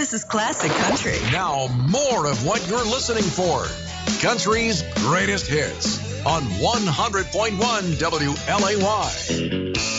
This is classic country. Now, more of what you're listening for. Country's greatest hits on 100.1 WLAY.